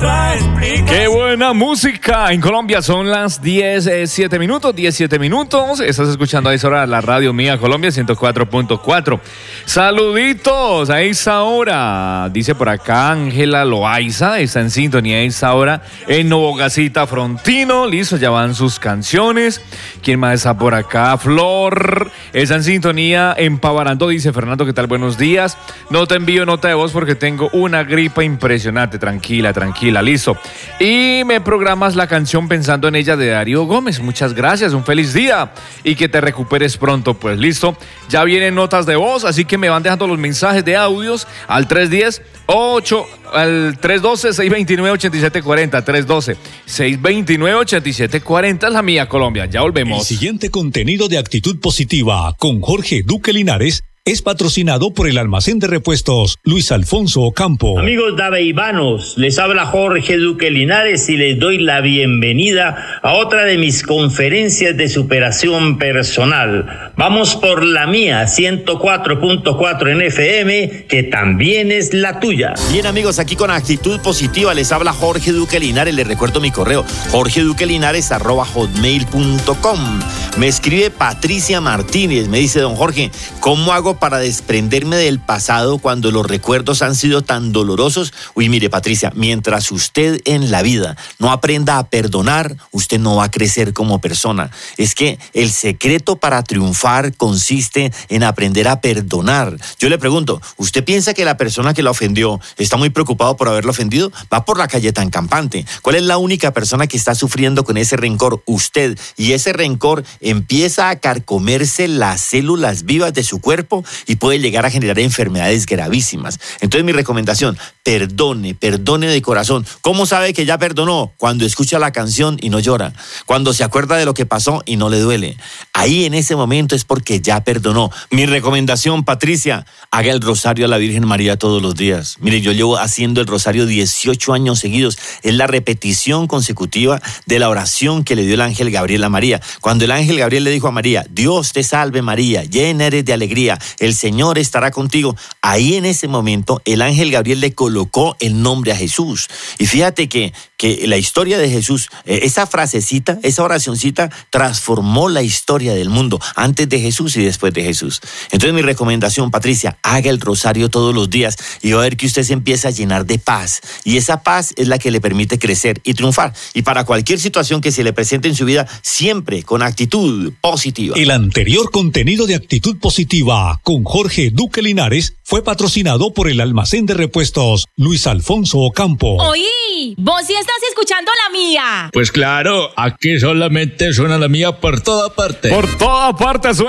¡Qué buena música! En Colombia son las 17 minutos. Estás escuchando a esa hora la radio mía Colombia 104.4. Saluditos a esa hora. Dice por acá Ángela Loaiza. Está en sintonía a esa hora en Novogacita Frontino. Listo, ya van sus canciones. ¿Quién más está por acá? Flor. Está en sintonía en Pavarando. Dice Fernando, ¿qué tal? Buenos días. No te envío nota de voz porque tengo una gripa impresionante. Tranquila. Listo. Y me programas la canción Pensando en ella de Darío Gómez. Muchas gracias, un feliz día y que te recuperes pronto. Pues listo, ya vienen notas de voz, así que me van dejando los mensajes de audios al 312-629-8740. 312-629-8740 es la mía Colombia. Ya volvemos. El siguiente contenido de Actitud Positiva con Jorge Duque Linares es patrocinado por el almacén de repuestos Luis Alfonso Ocampo. Amigos daveivanos, les habla Jorge Duque Linares y les doy la bienvenida a otra de mis conferencias de superación personal. Vamos por la mía, 104.4 en FM, que también es la tuya. Bien amigos, aquí con Actitud Positiva les habla Jorge Duque Linares. Les recuerdo mi correo, jorgeduquelinares@hotmail.com. Me escribe Patricia Martínez, me dice: don Jorge, ¿cómo hago para desprenderme del pasado cuando los recuerdos han sido tan dolorosos? Uy, mire Patricia, mientras usted en la vida no aprenda a perdonar, usted no va a crecer como persona. Es que el secreto para triunfar consiste en aprender a perdonar. Yo le pregunto, ¿usted piensa que la persona que la ofendió está muy preocupado por haberlo ofendido? Va por la calle tan campante. ¿Cuál es la única persona que está sufriendo con ese rencor? Usted. Y ese rencor empieza a carcomerse las células vivas de su cuerpo y puede llegar a generar enfermedades gravísimas. Entonces mi recomendación, perdone de corazón. ¿Cómo sabe que ya perdonó? Cuando escucha la canción y no llora, cuando se acuerda de lo que pasó y no le duele. Ahí en ese momento es porque ya perdonó. Mi recomendación, Patricia, haga el rosario a la Virgen María todos los días. Mire, yo llevo haciendo el rosario 18 años seguidos. Es la repetición consecutiva de la oración que le dio el ángel Gabriel a María. Cuando el ángel Gabriel le dijo a María: Dios te salve María, llena eres de alegría, el Señor estará contigo. Ahí en ese momento el ángel Gabriel le colocó el nombre a Jesús. Y fíjate que la historia de Jesús, esa frasecita, esa oracioncita transformó la historia del mundo antes de Jesús y después de Jesús. Entonces mi recomendación, Patricia, haga el rosario todos los días y va a ver que usted se empieza a llenar de paz. Y esa paz es la que le permite crecer y triunfar. Y para cualquier situación que se le presente en su vida, siempre con actitud positiva. El anterior contenido de Actitud Positiva con Jorge Duque Linares fue patrocinado por el almacén de repuestos Luis Alfonso Ocampo. Oí, vos sí estás escuchando la mía. Pues claro, aquí solamente suena la mía por toda parte. Por toda parte suena.